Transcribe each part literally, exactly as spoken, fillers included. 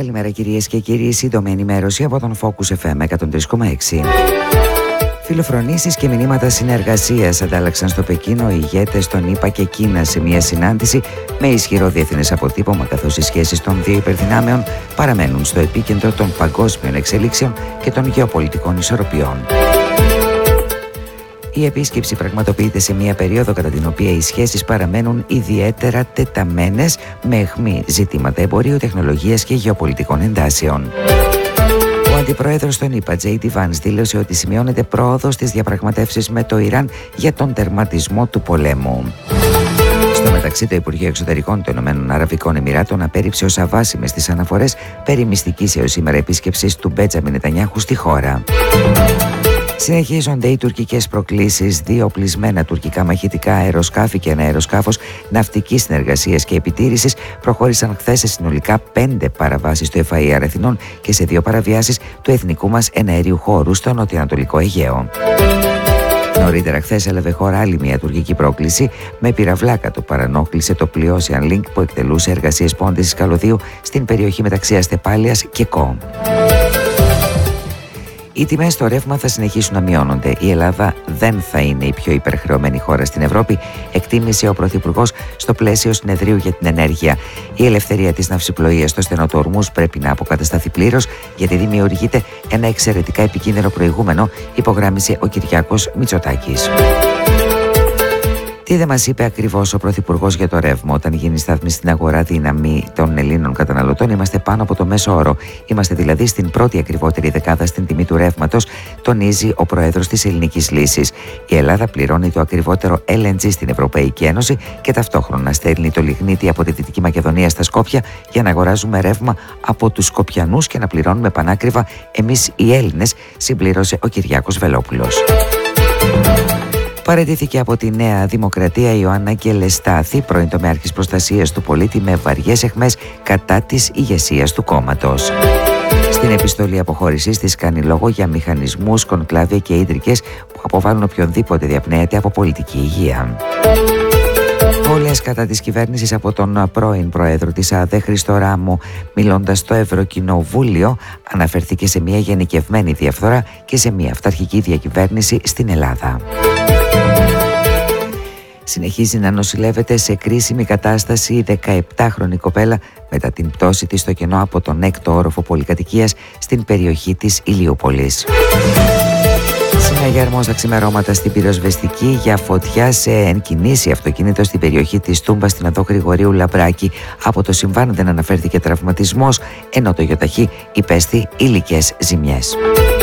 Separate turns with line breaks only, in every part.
Καλημέρα κυρίες και κύριοι, σύντομη ενημέρωση από τον Focus εφ εμ εκατόν τρία κόμμα έξι. Φιλοφρονήσεις και μηνύματα συνεργασίας αντάλλαξαν στο Πεκίνο οι ηγέτες των ΗΠΑ και Κίνα σε μια συνάντηση με ισχυρό διεθνές αποτύπωμα, καθώς οι σχέσεις των δύο υπερδυνάμεων παραμένουν στο επίκεντρο των παγκόσμιων εξελίξεων και των γεωπολιτικών ισορροπιών. Η επίσκεψη πραγματοποιείται σε μια περίοδο κατά την οποία οι σχέσεις παραμένουν ιδιαίτερα τεταμένες, με αιχμή ζητήματα εμπορίου, τεχνολογίας και γεωπολιτικών εντάσεων. Ο αντιπρόεδρος των ΗΠΑ, τζέι ντι Vance, δήλωσε ότι σημειώνεται πρόοδος στις διαπραγματεύσεις με το Ιράν για τον τερματισμό του πολέμου. Στο μεταξύ, το Υπουργείο Εξωτερικών των Ηνωμένων Αραβικών Εμιράτων απέρριψε ως αβάσιμες τις αναφορές περί μυστικής έως σήμερα επίσκεψης του Μπέτζαμιν Νετανιάχου στη χώρα. Συνεχίζονται οι τουρκικές προκλήσεις. Δύο οπλισμένα τουρκικά μαχητικά αεροσκάφη και ένα αεροσκάφος ναυτικής συνεργασίας και επιτήρησης προχώρησαν χθες σε συνολικά πέντε παραβάσεις του εφ άι αρ Αθηνών και σε δύο παραβιάσεις του εθνικού μας εναερίου χώρου στο νοτιοανατολικό Αιγαίο. Νωρίτερα χθες έλαβε χώρα άλλη μια τουρκική πρόκληση. Με πυραυλάκα το παρανόχλησε το πλοίο Ocean Link που εκτελούσε εργασίες πόντισης καλωδίου στην περιοχή μεταξύ Αστεπάλειας και Κο. Οι τιμές στο ρεύμα θα συνεχίσουν να μειώνονται. Η Ελλάδα δεν θα είναι η πιο υπερχρεωμένη χώρα στην Ευρώπη, εκτίμησε ο Πρωθυπουργός στο πλαίσιο συνεδρίου για την ενέργεια. Η ελευθερία της ναυσιπλοείας στο στενό του Ορμούζ πρέπει να αποκατασταθεί πλήρως, γιατί δημιουργείται ένα εξαιρετικά επικίνδυνο προηγούμενο, υπογράμμισε ο Κυριάκος Μητσοτάκης. Τι δεν μας είπε ακριβώς ο Πρωθυπουργός για το ρεύμα? Όταν γίνει στάθμιση στην αγορά δύναμη των Ελλήνων καταναλωτών, είμαστε πάνω από το μέσο όρο. Είμαστε δηλαδή στην πρώτη ακριβότερη δεκάδα στην τιμή του ρεύματος, τονίζει ο Πρόεδρος της Ελληνικής Λύσης. Η Ελλάδα πληρώνει το ακριβότερο ελ εν τζι στην Ευρωπαϊκή Ένωση και ταυτόχρονα στέλνει το λιγνίτη από τη Δυτική Μακεδονία στα Σκόπια για να αγοράζουμε ρεύμα από τους Σκοπιανούς και να πληρώνουμε πανάκριβα εμείς οι Έλληνες, συμπλήρωσε ο Κυριάκος Βελόπουλος. Παραιτήθηκε από τη Νέα Δημοκρατία η Ιωάννα Κελεστάθη, πρώην τομεάρχης προστασίας του πολίτη, με βαριές αιχμές κατά της ηγεσίας του κόμματος. Στην επιστολή αποχώρησης της κάνει λόγο για μηχανισμούς, κονκλάβια και ίντρικες που αποβάλλουν οποιονδήποτε διαπνέεται από πολιτική υγεία. Όλες κατά της κυβέρνησης από τον πρώην πρόεδρο της ΑΔΕ, Χρήστο Ράμο, μιλώντας στο Ευρωκοινοβούλιο, αναφέρθηκε σε μια γενικευμένη διαφθορά και σε μια αυταρχική διακυβέρνηση στην Ελλάδα. Συνεχίζει να νοσηλεύεται σε κρίσιμη κατάσταση η δεκαεπτάχρονη κοπέλα μετά την πτώση της στο κενό από τον έκτο όροφο πολυκατοικίας στην περιοχή της Ηλιούπολης. Συναγερμός τα ξημερώματα στην πυροσβεστική για φωτιά σε ενκινήσει αυτοκίνητο στην περιοχή της Τούμπα στην οδό Γρηγορίου Λαμπράκη. Από το συμβάν δεν αναφέρθηκε τραυματισμός, ενώ το γιοταχή υπέστη υλικές ζημιές.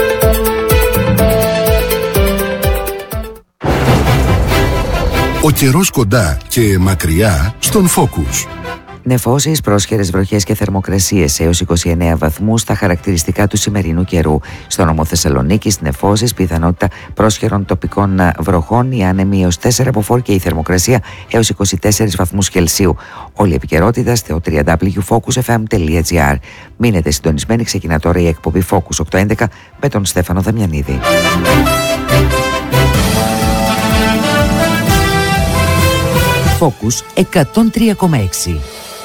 Ο καιρός κοντά και μακριά στον Focus.
Νεφώσεις, πρόσχερες βροχές και θερμοκρασίες έως είκοσι εννέα βαθμούς στα χαρακτηριστικά του σημερινού καιρού. Στο νομό Θεσσαλονίκης, νεφώσεις, πιθανότητα πρόσχερων τοπικών βροχών, η άνεμη έως τέσσερα από φορ και η θερμοκρασία έως είκοσι τέσσερις βαθμούς Κελσίου. Όλη η επικαιρότητα στο double-u double-u double-u τελεία focus f m τελεία g r. Μείνετε συντονισμένοι, ξεκινά τώρα η εκπομπή Focus οκτώ έντεκα με τον Στέφανο Δαμιανίδη. Focus εκατόν τρία κόμμα έξι.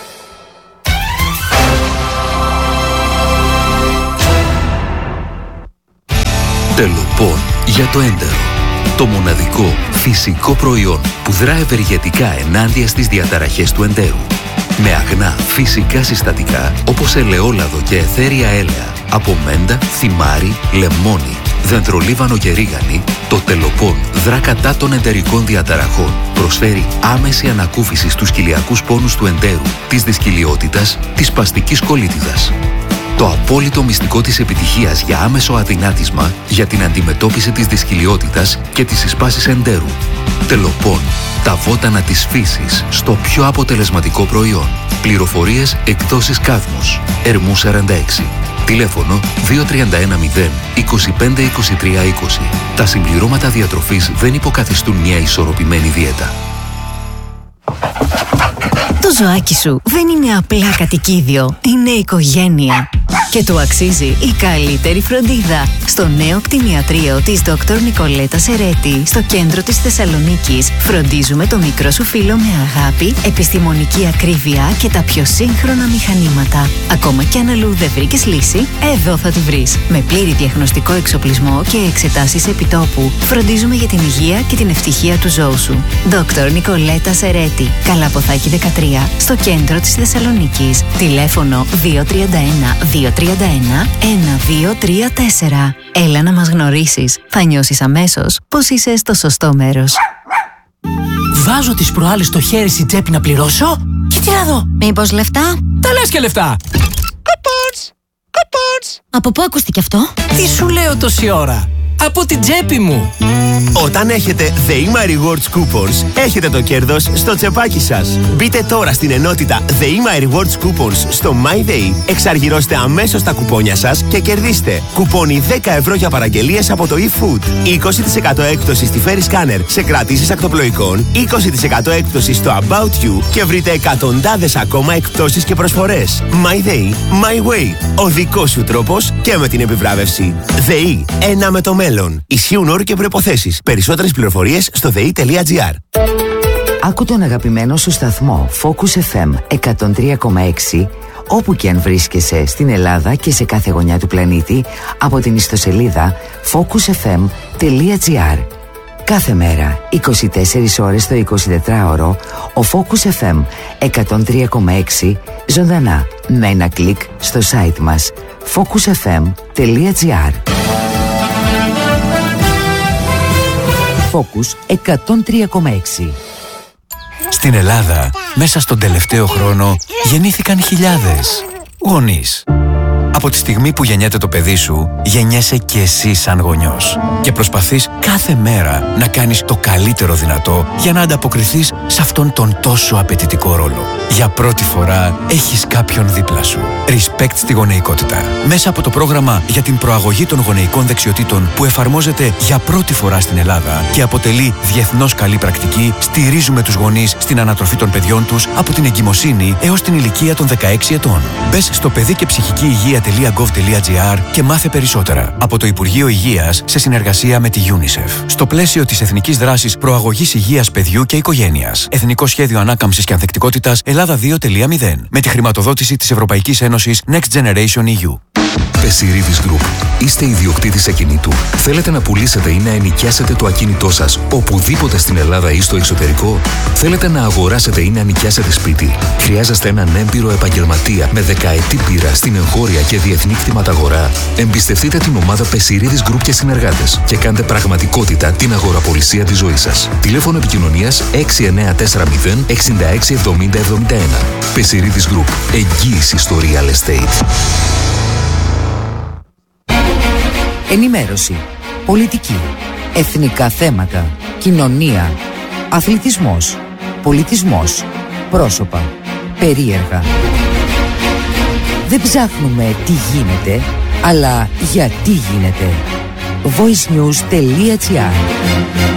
Τελοπών για το έντερο. Το μοναδικό φυσικό προϊόν που δρά ευεργετικά ενάντια στις διαταραχές του εντέρου. Με αγνά φυσικά συστατικά όπως ελαιόλαδο και αιθέρια έλαια, από μέντα, θυμάρι, λεμόνι, δεντρολίβανο και ρίγανη, το Τελοπών δρά κατά των εντερικών διαταραχών. Προσφέρει άμεση ανακούφιση στους κοιλιακούς πόνους του εντέρου, της δυσκυλιότητας, της σπαστικής κολίτιδας. Το απόλυτο μυστικό της επιτυχίας για άμεσο αδυνάτισμα για την αντιμετώπιση της δυσκυλιότητας και της εισπάσης εντέρου. Τελοπών. Τα βότανα της φύσης στο πιο αποτελεσματικό προϊόν. Πληροφορίες εκδόσεις Κάδμος. Ερμού σαράντα έξι. Τηλέφωνο δύο τρία ένα μηδέν είκοσι πέντε είκοσι τρία είκοσι. Τα συμπληρώματα διατροφής δεν υποκαθιστούν μια ισορροπημένη δίαιτα.
Το ζωάκι σου δεν είναι απλά κατοικίδιο, είναι οικογένεια. Και του αξίζει η καλύτερη φροντίδα. Στο νέο κτηνιατρίο της Δόκτωρ Νικολέτα Σερέτη, στο κέντρο της Θεσσαλονίκης, φροντίζουμε το μικρό σου φίλο με αγάπη, επιστημονική ακρίβεια και τα πιο σύγχρονα μηχανήματα. Ακόμα κι αν αλλού δεν βρήκες λύση, εδώ θα τη βρεις. Με πλήρη διαγνωστικό εξοπλισμό και εξετάσεις επιτόπου, φροντίζουμε για την υγεία και την ευτυχία του ζώου σου. Δόκτωρ Νικολέτα Σερέτη, Καλαποθάκη δεκατρία, στο κέντρο της Θεσσαλονίκης. Τηλέφωνο δύο τρία ένα δύο τρία ένα ένα δύο τρία τέσσερα. Έλα να μας γνωρίσεις. Θα νιώσεις αμέσως πως είσαι στο σωστό μέρος.
Βάζω τις προάλλες το χέρι στην τσέπη να πληρώσω και τι να δω.
Μήπως λεφτά?
Τα λες και λεφτά.
Coupons! Coupons! Από πού ακούστηκε αυτό?
Τι σου λέω τόση ώρα? Από την τσέπη μου.
Όταν έχετε The E M I Rewards Coupons, έχετε το κέρδος στο τσεπάκι σας. Μπείτε τώρα στην ενότητα The E M I Rewards Coupons στο MyDay, εξαργυρώστε αμέσως τα κουπόνια σας και κερδίστε κουπόνι δέκα ευρώ για παραγγελίες από το eFood, είκοσι τοις εκατό έκπτωση στη Ferry Scanner σε κρατήσεις ακτοπλοϊκών, είκοσι τοις εκατό έκπτωση στο About You και βρείτε εκατοντάδες ακόμα εκπτώσεις και προσφορές. MyDay, My Way. Ο δικός σου τρόπος και με την επιβράβευση. ΔΕΗ, ένα με το μέλλον. Ισχύουν όροι και προϋποθέσεις. Περισσότερες πληροφορίες στο δεη.gr.
Άκου τον αγαπημένο σου σταθμό Focus εφ εμ εκατόν τρία κόμμα έξι όπου και αν βρίσκεσαι στην Ελλάδα και σε κάθε γωνιά του πλανήτη από την ιστοσελίδα focus f m τελεία gr. Κάθε μέρα, είκοσι τέσσερις ώρες το εικοσιτετράωρο, ο Focus εφ εμ εκατόν τρία κόμμα έξι ζωντανά με ένα κλικ στο site μας focus f m τελεία gr. Focus εκατόν τρία κόμμα έξι.
Στην Ελλάδα, μέσα στον τελευταίο χρόνο, γεννήθηκαν χιλιάδες γονείς. Από τη στιγμή που γεννιέται το παιδί σου, γεννιέσαι και εσύ σαν γονιός. Και προσπαθείς κάθε μέρα να κάνεις το καλύτερο δυνατό για να ανταποκριθείς σε αυτόν τον τόσο απαιτητικό ρόλο. Για πρώτη φορά έχεις κάποιον δίπλα σου. Respect στη γονεϊκότητα. Μέσα από το πρόγραμμα για την προαγωγή των γονεϊκών δεξιοτήτων που εφαρμόζεται για πρώτη φορά στην Ελλάδα και αποτελεί διεθνώς καλή πρακτική, στηρίζουμε τους γονείς στην ανατροφή των παιδιών τους από την εγκυμοσύνη έως την ηλικία των δεκαέξι ετών. Μπες στο παιδί και ψυχική υγεία τελεία γκοβ τελεία τζι άρ και μάθε περισσότερα. Από το Υπουργείο Υγείας σε συνεργασία με τη UNICEF. Στο πλαίσιο της Εθνικής Δράσης Προαγωγής Υγείας Παιδιού και Οικογένειας. Εθνικό Σχέδιο Ανάκαμψης και Ανθεκτικότητας Ελλάδα δύο τελεία μηδέν. Με τη χρηματοδότηση της Ευρωπαϊκής Ένωσης Next Generation ι γιου.
Πεσιρίδης Group. Είστε ιδιοκτήτης ακινήτου. Θέλετε να πουλήσετε ή να ενοικιάσετε το ακίνητό σας οπουδήποτε στην Ελλάδα ή στο εξωτερικό. Θέλετε να αγοράσετε ή να νοικιάσετε σπίτι. Χρειάζεστε έναν έμπειρο επαγγελματία με δεκαετή πείρα στην εγχώρια και διεθνή κτηματαγορά. Εμπιστευτείτε την ομάδα Πεσιρίδης Group και συνεργάτες και κάντε πραγματικότητα την αγοραπολισία της ζωής σας. Τηλέφωνο επικοινωνίας έξι εννιά τέσσερα μηδέν εξήντα έξι εβδομήντα εβδομήντα ένα. Πεσιρίδης Group. Εγγύηση στο real estate.
Ενημέρωση, πολιτική, εθνικά θέματα, κοινωνία, αθλητισμός, πολιτισμός, πρόσωπα, περίεργα. Δεν ψάχνουμε τι γίνεται, αλλά γιατί γίνεται. voice news τελεία gr